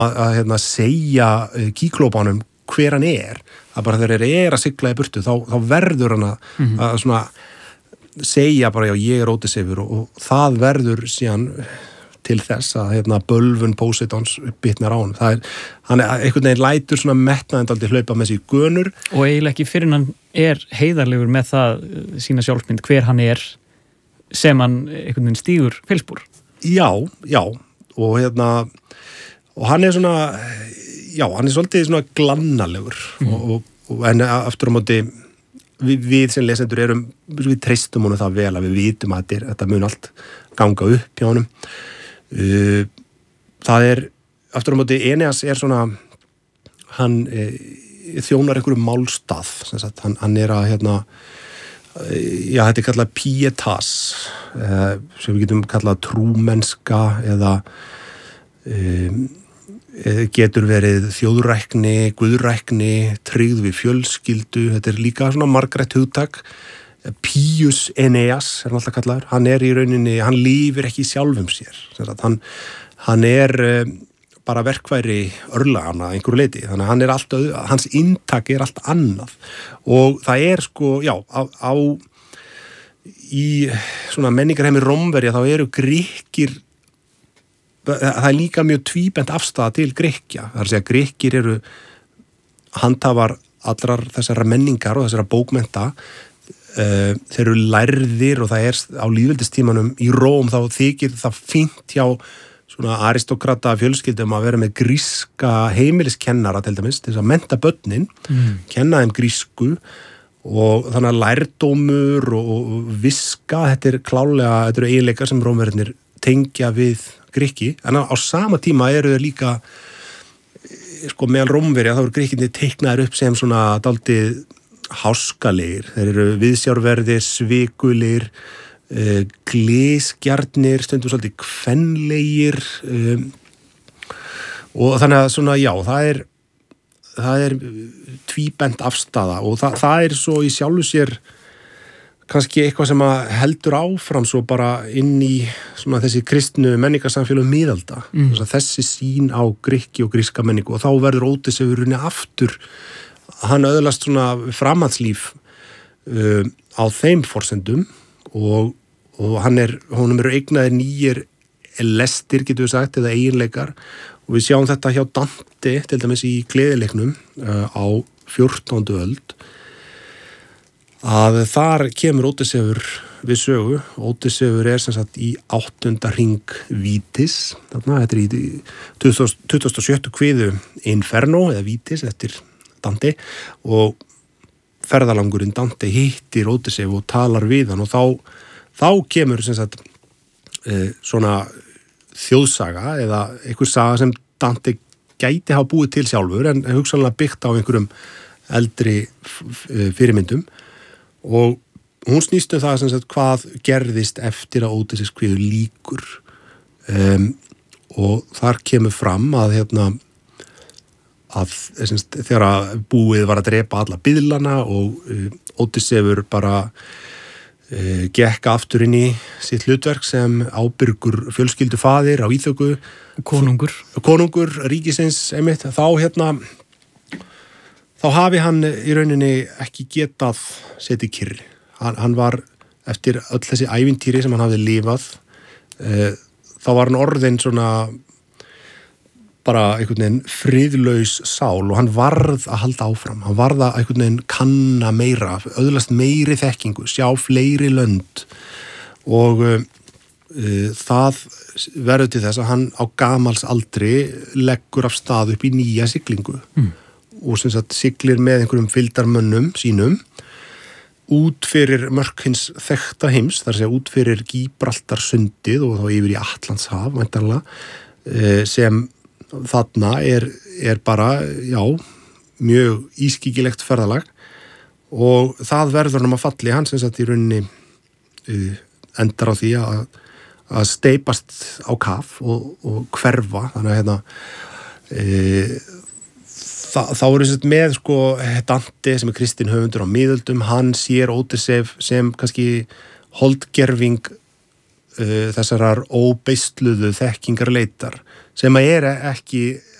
að segja kíklópanum hver hann að bara þegar þeir að sigla í burtu þá verður hann að svona segja bara já ég Ódysseifur og það verður síðan til þess að bölvun Póseidons bitnar á hann. Hann einhvern veginn lætur svona metnaðindaldi hlaupa með sig gönur. Og eiginlega ekki fyrir hann heiðarlegur með það sína sjálfsmynd hver hann sem hann einhvern veginn stígur feilspor. Já, og og hann svona, já, hann svolítið svona glannalegur og en aftur á móti við sem lesendur við treystum honum það vel að við vitum að þetta mun allt ganga upp hjá honum. Það aftur á móti Eneas svona hann þjónar einhverjum málstað hann að já, þetta kallað pietas sem við getum kallað trúmennska eða getur verið þjóðrækni, guðrækni, tryggð við fjölskyldu, þetta líka svona margrætt hugtak. Pius Eneas hann alltaf kallaður, hann í rauninni, hann lifir ekki sjálfum sér, hann bara verkværi örlagana einhverju leyti, þannig að hann alltaf, hans inntak allt annað og það sko, já, í svona menningarheimi Rómverja þá Grikkir það líka mjög tvíbent afstaða til Grikkja, það að segja Grikkir handhafar allrar þessara menningar og þessara bókmennta, þeir lærðir og það á lýðveldistímanum í Róm þá þykir það fínt hjá svona aristókrata fjölskyldum að vera með gríska heimiliskennara til dæmis, til þess að mennta börnin, kenna þeim grísku og þannig að lærdómur og viska, þetta klálega, þetta eiginleikar sem Rómverjarnir tengja við Grikki, en á sama tíma þeir líka sko meðal Rómverja þá Grikkinni teiknaðir upp sem svona dálítið háskalegir, þeir viðsjárverðir, svikulegir, glysgjarnir, stundum svolítið kvenlegir og þannig að svona já, það tvíbent afstaða og það svo í sjálfu sér kannski eitthvað sem að heldur áfram svo bara inn í svona þessi kristnu menningarsamfélög miðalda, þessi sín á Grikki og gríska menningu og þá verður Ódysseifur aftur hann öðlast svona framhaldslíf á þeim forsendum og honum eignaðir nýjir lestir, getur við sagt, eða eiginleikar og við sjáum þetta hjá Dante til dæmis í Gleðileiknum á 14. öld að þar kemur Ódysseifur við sögu. Ódysseifur sem sagt í 8. hring Vítis, þarna, þetta í 27. kviðu Inferno eða Vítis eftir Dante og ferðalangurinn Dante hittir Ódysseif og talar við hann og þá kemur sem sagt svona þjóðsaga eða einhver saga sem Dante gæti hafa búið til sjálfur en hugsanlega byggt á einhverjum eldri fyrirmyndum og hún snýst það sem sagt hvað gerðist eftir að Ódysseifs kvíðu lýkur og þar kemur fram að þegar búið var að drepa alla biðlana og Ódysseifur bara gekk aftur inn í sitt hlutverk sem ábyrgur fjölskyldufaðir á Íþöku konungur ríkisins einmitt, þá hafi hann í rauninni ekki getað setið kyrr. Hann var eftir öll þessi ævintýri sem hann hafði lifað þá var hann orðinn svona bara einhvern veginn friðlaus sál og hann varð að halda áfram, hann varð að einhvern veginn kanna meira, öðlast meiri þekkingu, sjá fleiri lönd og það verður til þess að hann á gamals aldri leggur af stað upp í nýja siglingu og sem sagt siglir með einhverjum fylgdarmönnum sínum út fyrir mörk hins þekkta heims, þar segja út fyrir Gíbraltarsundið og þá yfir í Atlantshaf væntanlega sem þarna bara, já, mjög ískygilegt ferðalag og það verður hann að falli hann sem sagt í rauninni endar á því að steipast á kaf og hverfa þannig að þá með sko Dante sem kristinn höfundur á miðöldum, hann sér Ódysseif sem kannski holdgerving þessarar óbeistluðu þekkingarleitar sem ekki